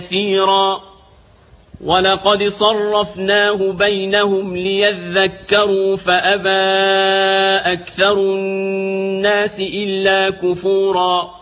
كثيرا ولقد صرفناه بينهم ليذكروا فأبى أكثر الناس إلا كفورا